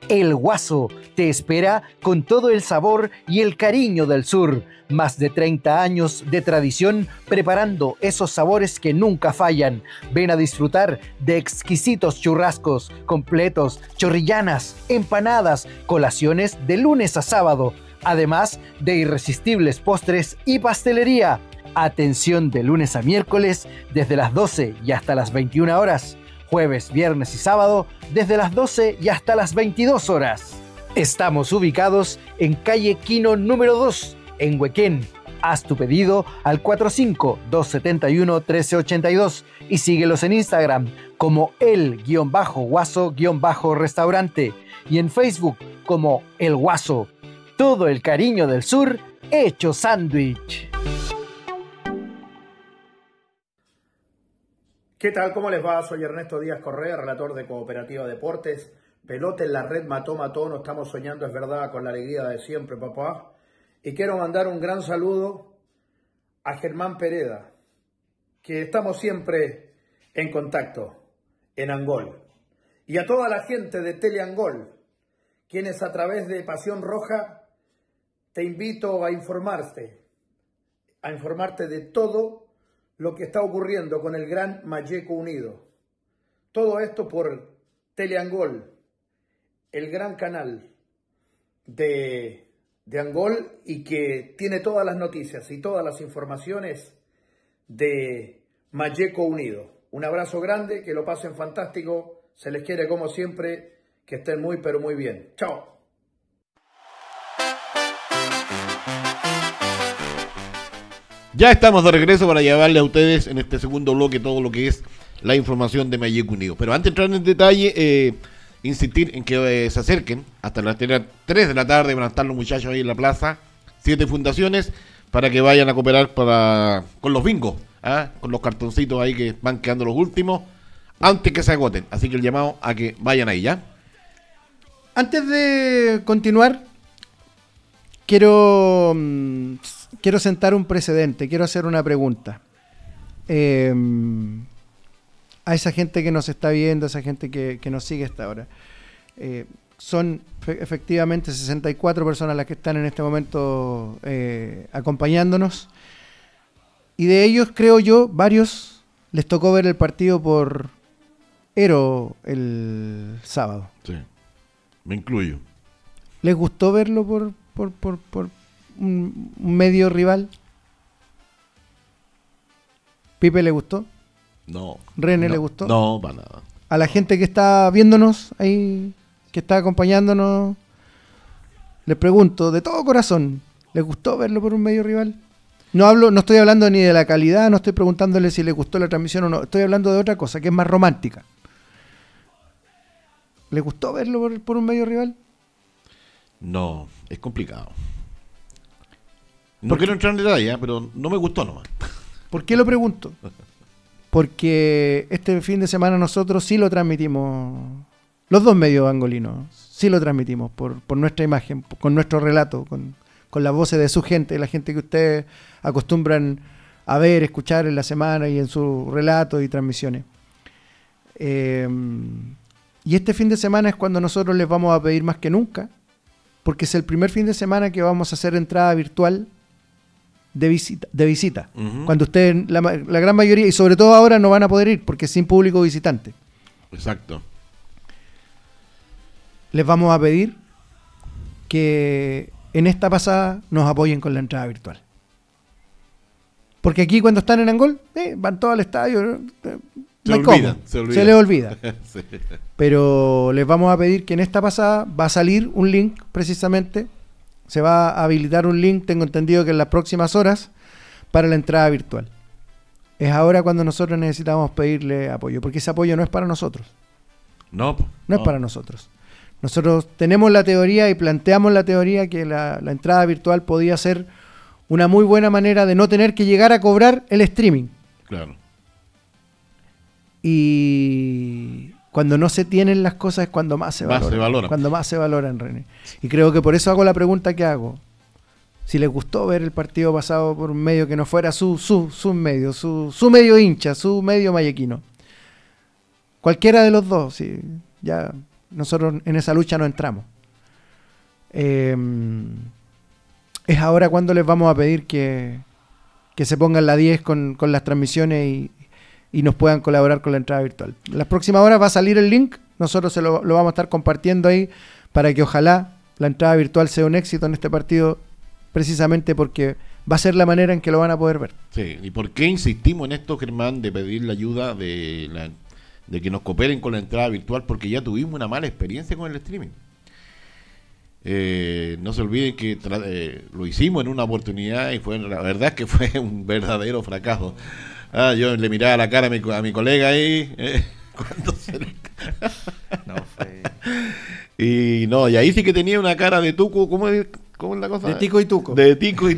El Guaso te espera con todo el sabor y el cariño del sur. Más de 30 años de tradición preparando esos sabores que nunca fallan. Ven a disfrutar de exquisitos churrascos, completos, chorrillanas, empanadas, colaciones de lunes a sábado. Además de irresistibles postres y pastelería. Atención de lunes a miércoles desde las 12 y hasta las 21 horas. Jueves, viernes y sábado desde las 12 y hasta las 22 horas. Estamos ubicados en calle Quino número 2, en Huequén. Haz tu pedido al 45-271-1382 y síguelos en Instagram como el-guaso-restaurante y en Facebook como El Guaso. Todo el cariño del sur hecho sándwich. ¿Qué tal? ¿Cómo les va? Soy Ernesto Díaz Correa, relator de Cooperativa Deportes. Pelota en la red, mató, no estamos soñando, es verdad, con la alegría de siempre, papá. Y quiero mandar un gran saludo a Germán Pereda, que estamos siempre en contacto en Angol. Y a toda la gente de Teleangol, quienes a través de Pasión Roja te invito a informarte de todo lo que está ocurriendo con el Gran Malleco Unido. Todo esto por Teleangol, el gran canal de Angol y que tiene todas las noticias y todas las informaciones de Malleco Unido. Un abrazo grande, que lo pasen fantástico, se les quiere como siempre, que estén muy pero muy bien. Chao. Ya estamos de regreso para llevarle a ustedes en este segundo bloque todo lo que es la información de Malleco Unido. Pero antes de entrar en detalle, insistir en que se acerquen hasta las 3 de la tarde, van a estar los muchachos ahí en la plaza, 7 fundaciones, para que vayan a cooperar con los bingos, con los cartoncitos ahí que van quedando los últimos, antes que se agoten. Así que el llamado a que vayan ahí, ¿ya? Antes de continuar, quiero sentar un precedente, quiero hacer una pregunta. A esa gente que nos está viendo, a esa gente que nos sigue hasta ahora. Son efectivamente 64 personas las que están en este momento acompañándonos. Y de ellos, creo yo, varios les tocó ver el partido por Ero el sábado. Sí, me incluyo. ¿Les gustó verlo por un medio rival? ¿Pipe le gustó? No. ¿René no, le gustó? No, para nada. A la gente que está viéndonos ahí, que está acompañándonos, les pregunto de todo corazón, ¿les gustó verlo por un medio rival? No estoy hablando ni de la calidad, no estoy preguntándole si les gustó la transmisión o no, estoy hablando de otra cosa que es más romántica. ¿Les gustó verlo por un medio rival? No, es complicado. No quiero entrar en detalle, pero no me gustó nomás. ¿Por qué lo pregunto? Porque este fin de semana nosotros sí lo transmitimos, los dos medios angolinos, sí lo transmitimos por nuestra imagen, con nuestro relato, con las voces de su gente, la gente que ustedes acostumbran a ver, escuchar en la semana y en sus relatos y transmisiones. Y este fin de semana es cuando nosotros les vamos a pedir más que nunca, porque es el primer fin de semana que vamos a hacer entrada virtual de visita. Uh-huh. Cuando ustedes, la gran mayoría, y sobre todo ahora, no van a poder ir porque es sin público visitante. Exacto. Les vamos a pedir que en esta pasada nos apoyen con la entrada virtual. Porque aquí cuando están en Angol, van todos al estadio, se les olvida. Sí. Pero les vamos a pedir que en esta pasada va a salir un link precisamente. Se va a habilitar un link, tengo entendido que en las próximas horas, para la entrada virtual. Es ahora cuando nosotros necesitamos pedirle apoyo, porque ese apoyo no es para nosotros. No es para nosotros. Nosotros tenemos la teoría y planteamos la teoría que la entrada virtual podía ser una muy buena manera de no tener que llegar a cobrar el streaming. Claro. Y cuando no se tienen las cosas es cuando más se valoran. Cuando más se valoran, René. Y creo que por eso hago la pregunta que hago. Si les gustó ver el partido pasado por un medio que no fuera su medio, su medio hincha, su medio mallequino. Cualquiera de los dos, sí, ya nosotros en esa lucha no entramos. Es ahora cuando les vamos a pedir que se pongan la 10 con las transmisiones y nos puedan colaborar con la entrada virtual. En las próximas horas va a salir el link, nosotros lo vamos a estar compartiendo ahí para que ojalá la entrada virtual sea un éxito en este partido, precisamente porque va a ser la manera en que lo van a poder ver. Sí, ¿y por qué insistimos en esto, Germán, de pedir la ayuda de que nos cooperen con la entrada virtual? Porque ya tuvimos una mala experiencia con el streaming. No se olviden que lo hicimos en una oportunidad y la verdad es que fue un verdadero fracaso. Yo le miraba la cara a mi colega ahí cuando No, fue... y ahí sí que tenía una cara de tuco. ¿Cómo es la cosa? De tico y tuco. De tico y